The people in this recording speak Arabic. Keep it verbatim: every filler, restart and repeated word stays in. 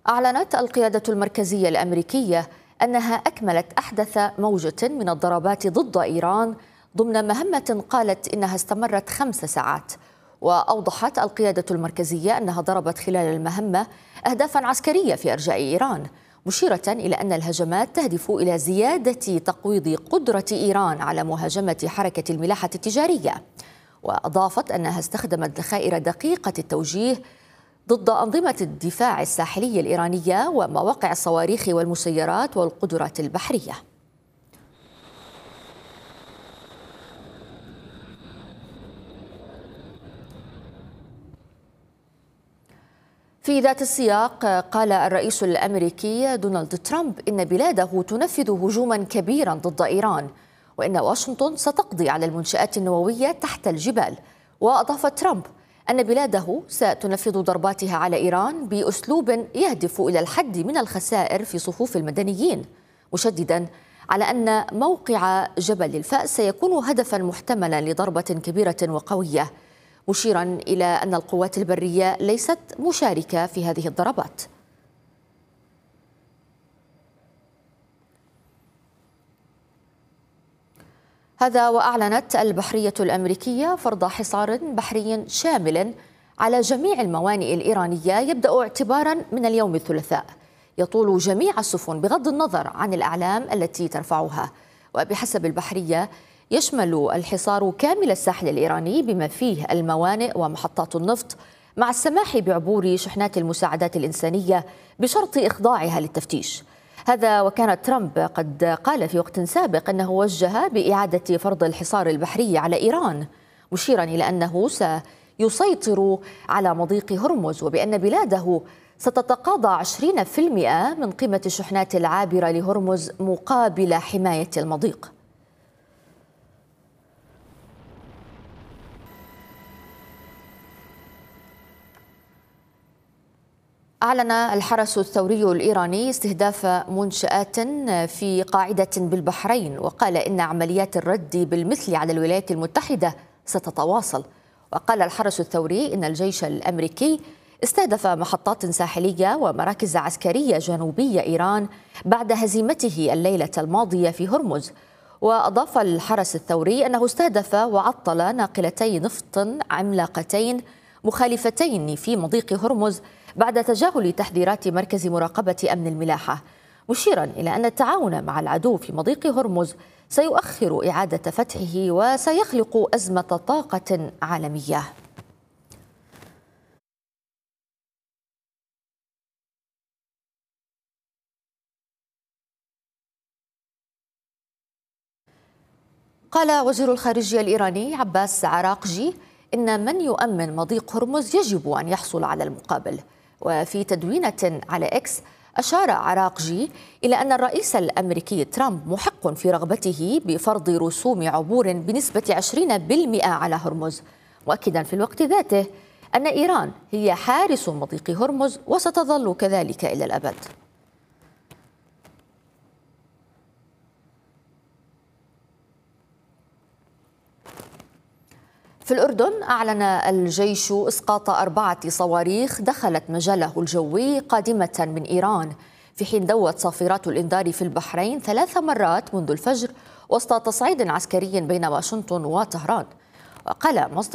أعلنت القيادة المركزية الأمريكية أنها أكملت أحدث موجة من الضربات ضد إيران ضمن مهمة قالت إنها استمرت خمس ساعات. وأوضحت القيادة المركزية أنها ضربت خلال المهمة أهدافا عسكرية في أرجاء إيران، مشيرة إلى أن الهجمات تهدف إلى زيادة تقويض قدرة إيران على مهاجمة حركة الملاحة التجارية. وأضافت أنها استخدمت ذخائر دقيقة التوجيه ضد أنظمة الدفاع الساحلي الإيرانية ومواقع الصواريخ والمسيرات والقدرات البحرية. في ذات السياق، قال الرئيس الأمريكي دونالد ترامب إن بلاده تنفذ هجوما كبيرا ضد إيران، وإن واشنطن ستقضي على المنشآت النووية تحت الجبال. وأضاف ترامب أن بلاده ستنفذ ضرباتها على إيران بأسلوب يهدف إلى الحد من الخسائر في صفوف المدنيين، مشددا على أن موقع جبل الفأس سيكون هدفا محتملا لضربة كبيرة وقوية، مشيرا إلى أن القوات البرية ليست مشاركة في هذه الضربات. هذا وأعلنت البحرية الأمريكية فرض حصار بحري شامل على جميع الموانئ الإيرانية يبدأ اعتبارا من اليوم الثلاثاء، يطول جميع السفن بغض النظر عن الأعلام التي ترفعها. وبحسب البحرية يشمل الحصار كامل الساحل الإيراني بما فيه الموانئ ومحطات النفط، مع السماح بعبور شحنات المساعدات الإنسانية بشرط إخضاعها للتفتيش. هذا وكان ترامب قد قال في وقت سابق أنه وجه بإعادة فرض الحصار البحري على إيران، مشيرا إلى أنه سيسيطر على مضيق هرمز، وبأن بلاده ستتقاضى عشرين بالمئة من قيمة الشحنات العابرة لهرمز مقابل حماية المضيق. أعلن الحرس الثوري الإيراني استهداف منشآت في قاعدة بالبحرين، وقال إن عمليات الرد بالمثل على الولايات المتحدة ستتواصل. وقال الحرس الثوري إن الجيش الأمريكي استهدف محطات ساحلية ومراكز عسكرية جنوبية إيران بعد هزيمته الليلة الماضية في هرمز. وأضاف الحرس الثوري أنه استهدف وعطل ناقلتي نفط عملاقتين مخالفتين في مضيق هرمز بعد تجاهل تحذيرات مركز مراقبة أمن الملاحة، مشيرا إلى أن التعاون مع العدو في مضيق هرمز سيؤخر إعادة فتحه وسيخلق أزمة طاقة عالمية. قال وزير الخارجية الإيراني عباس عراقجي إن من يؤمن مضيق هرمز يجب أن يحصل على المقابل. وفي تدوينة على إكس أشار عراقجي إلى أن الرئيس الأمريكي ترامب محق في رغبته بفرض رسوم عبور بنسبة عشرين بالمئة على هرمز، مؤكدا في الوقت ذاته أن إيران هي حارس مضيق هرمز وستظل كذلك إلى الأبد. في الأردن أعلن الجيش إسقاط أربعة صواريخ دخلت مجاله الجوي قادمة من إيران، في حين دوت صافرات الإنذار في البحرين ثلاث مرات منذ الفجر وسط تصعيد عسكري بين واشنطن وطهران. وقال مصدر